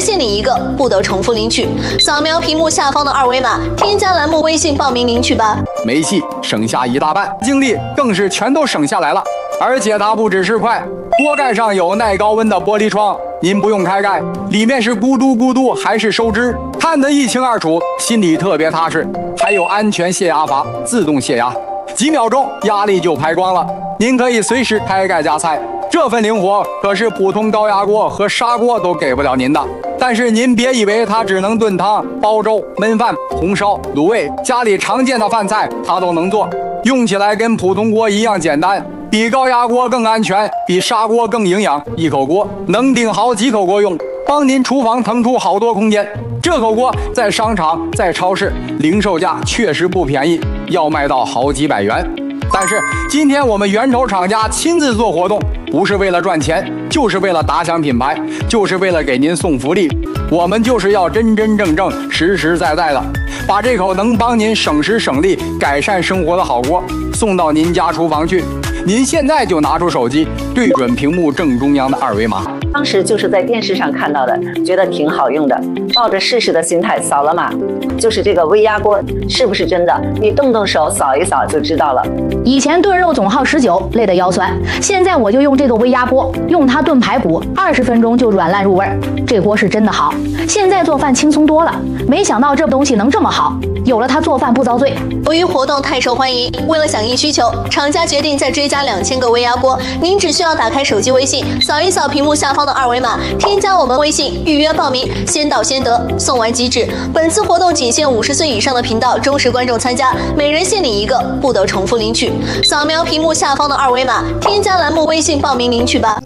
限领一个，不得重复领取。扫描屏幕下方的二维码，添加栏目微信报名领取吧。 没戏，省下一大半，精力更是全都省下来了。而且它不只是快，锅盖上有耐高温的玻璃窗，您不用开盖，里面是咕嘟咕嘟还是收汁，看得一清二楚，心里特别踏实。还有安全泄压阀，自动泄压，几秒钟压力就排光了，您可以随时开盖加菜。这份灵活可是普通高压锅和砂锅都给不了您的。但是您别以为它只能炖汤、煲粥、焖饭、红烧、卤味，家里常见的饭菜它都能做，用起来跟普通锅一样简单，比高压锅更安全，比砂锅更营养。一口锅能顶好几口锅用，帮您厨房腾出好多空间。这口锅在商场、在超市零售价确实不便宜，要卖到好几百元。但是今天我们源头厂家亲自做活动，不是为了赚钱，就是为了打响品牌，就是为了给您送福利。我们就是要真真正正、实实在在的把这口能帮您省时省力、改善生活的好锅送到您家厨房去。您现在就拿出手机，对准屏幕正中央的二维码。 当时就是在电视上看到的，觉得挺好用的，抱着试试的心态扫了码。就是这个微压锅是不是真的？你动动手扫一扫就知道了。 以前炖肉总耗19，累得腰酸，现在我就用这个微压锅，用它炖排骨，20分钟就软烂入味儿。这锅是真的好，现在做饭轻松多了。没想到这东西能这么好，有了它做饭不遭罪。 由于活动太受欢迎，为了响应需求，厂家决定再追加2000个微压锅。您只需要打开手机微信，扫一扫屏幕下方的二维码，添加我们微信预约报名，先到先得，送完即止。本次活动仅限50岁以上的频道忠实观众参加，每人限领一个，不得重复领取。扫描屏幕下方的二维码，添加栏目微信报名领取吧。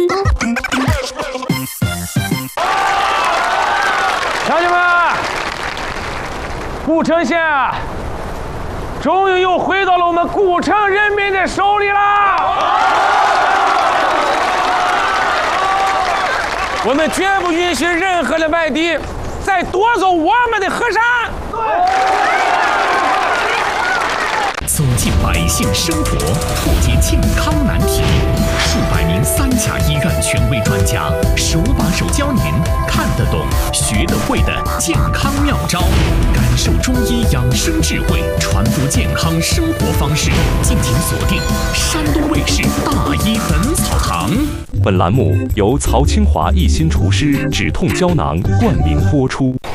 乡亲们，古城县终于又回到了我们古城人民的手里啦！我们绝不允许任何的外敌再夺走我们的河山。 走进百姓生活，破解健康难题。数百名3甲医院权威专家手把手教您看得懂、学得会的健康妙招，感受中医养生智慧，传播健康生活方式。敬请锁定山东卫视大医本草堂。 本栏目由曹清华一心厨师止痛胶囊冠名播出。